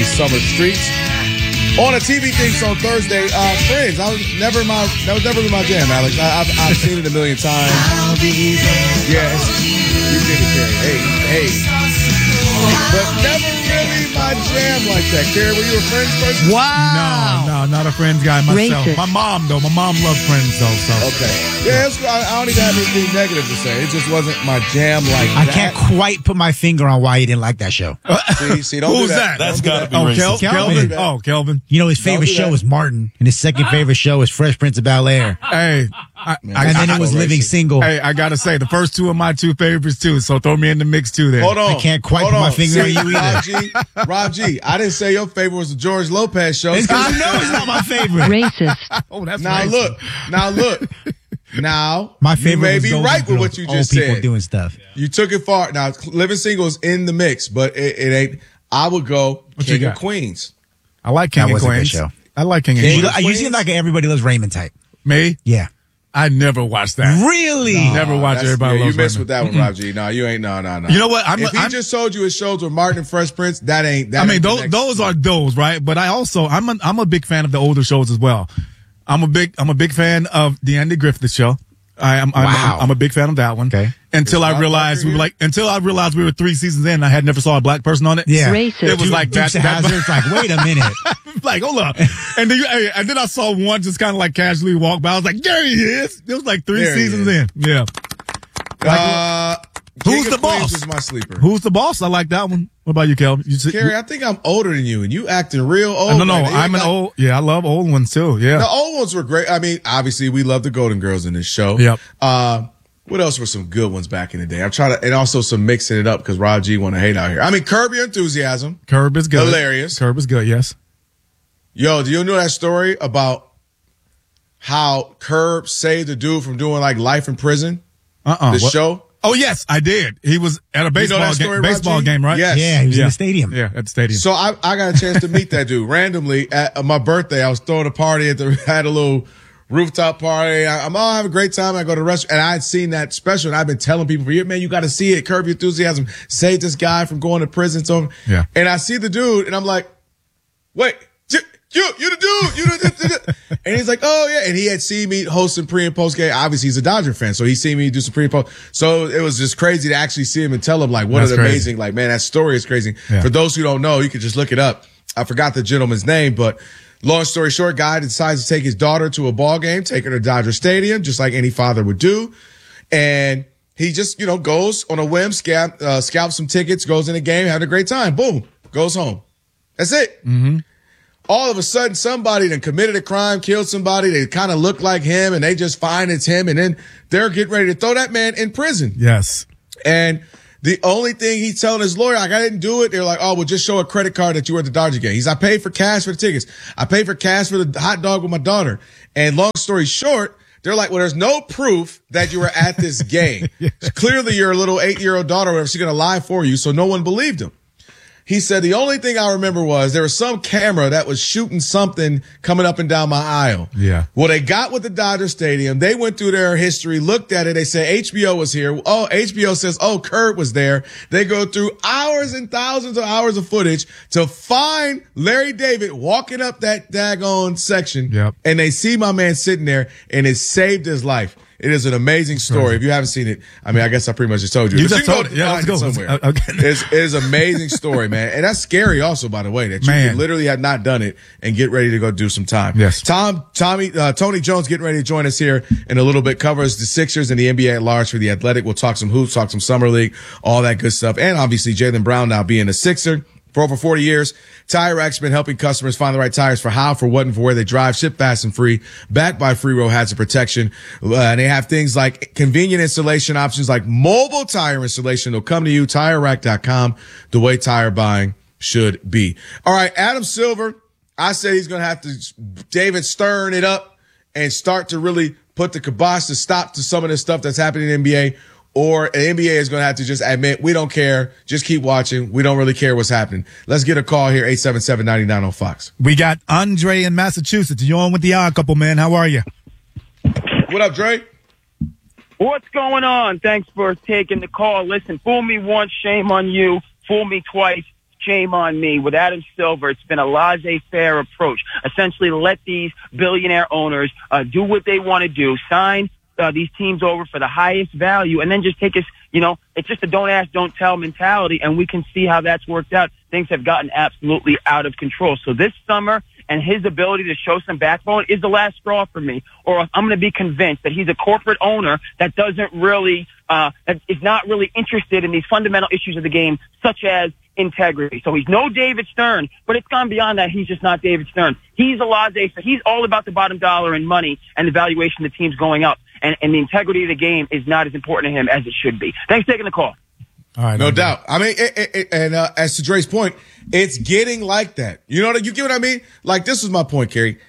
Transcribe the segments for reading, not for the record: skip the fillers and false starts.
these summer streets. On a TV theme song Thursday, Friends. That was never my jam, Alex. I've seen it a million times. Yes, you did it, Carrie. Hey. But never really my jam like that. Carrie, were you a Friends person? Wow. No, not a Friends guy myself. Racist. My mom, though. My mom loved Friends, though. So. Okay. Yeah, I don't even have anything negative to say. It just wasn't my jam like I that. can't quite put my finger on why he didn't like that show. See, don't Who's do that. that? That's got to be Oh, racist. Kelvin? Oh, Kelvin. You know, his favorite do show that. was Martin, and his second favorite show was Fresh Prince of Bel-Air. Hey. And then it was Living Single. Hey, I got to say, the first two are my two favorites, too. So throw me in the mix, too, there. Hold on. I can't quite put my finger on you either. Rob G, I didn't say your favorite was the George Lopez show. I know it's not my favorite. Racist. Oh, that's Now racist. look. Now, My favorite you may was be Golden right with Girls, what you old just people said. doing stuff. You took it far. Now, Living Single is in the mix, but it ain't. I would go What you King of got? Queens. I like King That of was a good Queens. show. I like King of King Queens. of You seem like an Everybody Loves Raymond type. Me? Yeah. I never watched that. Really? Never watched That's- Everybody yeah, Loves you missed Raymond. with that one, Rob G. No, you ain't. No. You know what? If he just told you his shows were Martin and Fresh Prince, that ain't. That I mean, ain't the next- those are those, right? But I'm a big fan of the older shows as well. I'm a big fan of the Andy Griffith Show. I'm a big fan of that one. Okay. Until I realized we were 3 seasons in, and I had never saw a black person on it. Yeah. Racist. It was like that. Dukes of Hazzard, it's like, wait a minute. Like, hold up. And then I saw one just kind of like casually walk by. I was like, there he is. It was like 3 There he seasons is. in. Yeah. King Who's of the Queens boss? is my sleeper. Who's the boss? I like that one. What about you, Kelvin? Carrie, I think I'm older than you, and you acting real old. No, right now. You I'm an got- old. Yeah, I love old ones too. Yeah. The old ones were great. I mean, obviously, we love the Golden Girls in this show. Yep. What else were some good ones back in the day? I'm trying to, and also some mixing it up because Rob G want to hate out here. I mean, Curb Your Enthusiasm. Curb is good. Hilarious. Curb is good. Yes. Yo, do you know that story about how Curb saved the dude from doing like life in prison? The What? show? Oh yes, I did. He was at a You know baseball that story, baseball Rob G? game, right? Yes. Yeah, he was in the stadium. Yeah, at the stadium. So I got a chance to meet that dude randomly at my birthday. I was throwing a party had a little rooftop party. I'm all having a great time. I go to the restaurant and I had seen that special and I've been telling people for years, man, you got to see it. Curb Your Enthusiasm. Save this guy from going to prison. So, Yeah. And I see the dude and I'm like, wait, you the dude, and he's like, oh yeah. And he had seen me hosting pre and post game. Obviously he's a Dodger fan. So he seen me do some pre and post. So it was just crazy to actually see him and tell him like, what That's an crazy. amazing, like, man, that story is crazy. Yeah. For those who don't know, you could just look it up. I forgot the gentleman's name, but long story short, guy decides to take his daughter to a ball game, take her to Dodger Stadium, just like any father would do. And he just, goes on a whim, scalps some tickets, goes in the game, having a great time. Boom, goes home. That's it. Mm-hmm. All of a sudden, somebody done committed a crime, killed somebody. They kind of look like him, and they just find it's him. And then they're getting ready to throw that man in prison. Yes. And the only thing he's telling his lawyer, like, I didn't do it. They're like, oh, well, just show a credit card that you were at the Dodger game. I paid for cash for the tickets. I paid for cash for the hot dog with my daughter. And long story short, they're like, well, there's no proof that you were at this game. Clearly, your little 8-year-old daughter, whatever, she's going to lie for you. So no one believed him. He said, the only thing I remember was there was some camera that was shooting something coming up and down my aisle. Yeah. Well, they got with the Dodger Stadium. They went through their history, looked at it. They said HBO was here. Oh, HBO says, oh, Curb was there. They go through hours and thousands of hours of footage to find Larry David walking up that daggone section. Yep. And they see my man sitting there and it saved his life. It is an amazing story. If you haven't seen it, I mean, I guess I pretty much just told you. You But just can told it. Yeah, find let's go. somewhere. Okay. It is an amazing story, man. And that's scary also, by the way, that you Man. can literally have not done it and get ready to go do some time. Yes. Tony Jones getting ready to join us here in a little bit, covers the Sixers and the NBA at large for The Athletic. We'll talk some hoops, talk some summer league, all that good stuff. And obviously Jaylen Brown now being a Sixer. For over 40 years, Tire Rack's been helping customers find the right tires for how, for what, and for where they drive. Ship fast and free, backed by Free Row Hazard Protection. And they have things like convenient installation options like mobile tire installation. They'll come to you, TireRack.com, the way tire buying should be. All right, Adam Silver, I said he's going to have to, David Stern it up and start to really put the kibosh to stop to some of the stuff that's happening in the NBA. Or the NBA is going to have to just admit, we don't care. Just keep watching. We don't really care what's happening. Let's get a call here, 877-99 on Fox. We got Andre in Massachusetts. You're on with the Odd Couple, man. How are you? What up, Dre? What's going on? Thanks for taking the call. Listen, fool me once, shame on you. Fool me twice, shame on me. With Adam Silver, it's been a laissez-faire approach. Essentially, let these billionaire owners do what they want to do, sign these teams over for the highest value, and then just take us, it's just a don't ask, don't tell mentality, and we can see how that's worked out. Things have gotten absolutely out of control. So this summer, and his ability to show some backbone is the last straw for me. Or I'm going to be convinced that he's a corporate owner that doesn't really, that is not really interested in these fundamental issues of the game, such as integrity. So he's no David Stern, but it's gone beyond that. He's just not David Stern. He's a laissez-faire. He's all about the bottom dollar and money and the valuation of the team's going up. And the integrity of the game is not as important to him as it should be. Thanks for taking the call. All right, no doubt. I mean, as to Dre's point, it's getting like that. You get what I mean? Like, this is my point, Kerry.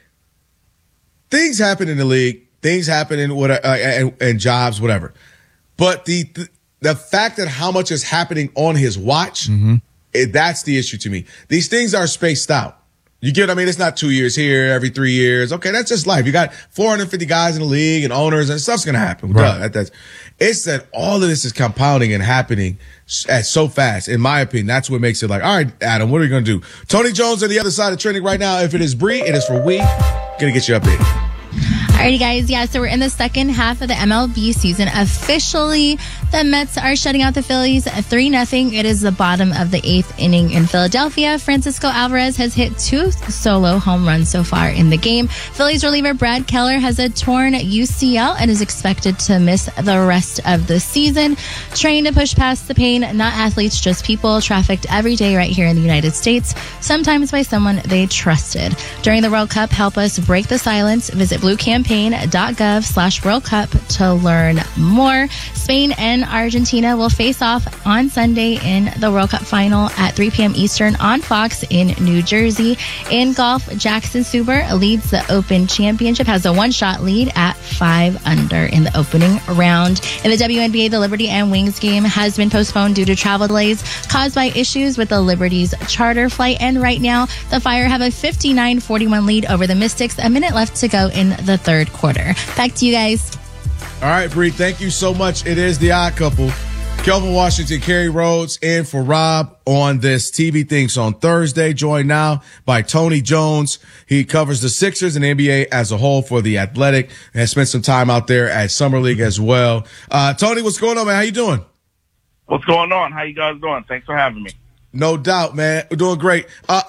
Things happen in the league. Things happen in and jobs, whatever. But the fact that how much is happening on his watch, that's the issue to me. These things are spaced out. You get what I mean? It's not 2 years here, every 3 years. Okay, that's just life. You got 450 guys in the league and owners, and stuff's going to happen. Right. It's that all of this is compounding and happening at so fast. In my opinion, that's what makes it like, all right, Adam, what are we going to do? Tony Jones on the other side of trending right now. If it is Bree, it is for we. Going to get you updated. Alrighty, guys. Yeah, so we're in the second half of the MLB season. Officially, the Mets are shutting out the Phillies 3-0. It is the bottom of the 8th inning in Philadelphia. Francisco Alvarez has hit 2 solo home runs so far in the game. Phillies reliever Brad Keller has a torn UCL and is expected to miss the rest of the season. Trained to push past the pain, not athletes, just people, trafficked every day right here in the United States, sometimes by someone they trusted. During the World Cup, help us break the silence. Visit bluecampaign.gov/World Cup to learn more. Spain and Argentina will face off on Sunday in the World Cup final at 3 p.m. Eastern on Fox in New Jersey. In golf, Jackson Suber leads the Open Championship, has a one-shot lead at 5 under in the opening round. In the WNBA, the Liberty and Wings game has been postponed due to travel delays caused by issues with the Liberty's charter flight. And right now, the Fire have a 59-41 lead over the Mystics. A minute left to go in the third quarter. Back to you guys. All right, Bree, thank you so much. It is the Odd Couple. Kelvin Washington, Kerry Rhodes, in for Rob on this TV Thinks on Thursday. Joined now by Tony Jones. He covers the Sixers and the NBA as a whole for The Athletic and has spent some time out there at Summer League as well. Tony, what's going on, man? How you doing? What's going on? How you guys doing? Thanks for having me. No doubt, man. We're doing great.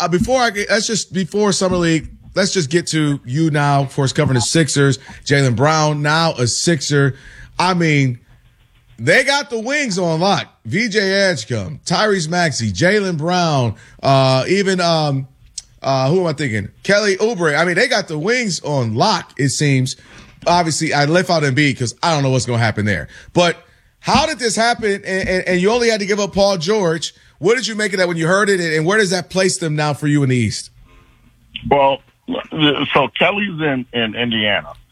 Before Summer League, let's just get to you now, of course, covering the Sixers. Jaylen Brown, now a Sixer. I mean, they got the wings on lock. VJ Edgecombe, Tyrese Maxey, Jaylen Brown, even who am I thinking? Kelly Oubre. I mean, they got the wings on lock, it seems. Obviously, I left out Embiid because I don't know what's going to happen there. But how did this happen? And you only had to give up Paul George. What did you make of that when you heard it? And where does that place them now for you in the East? Well, so Kelly's in Indiana.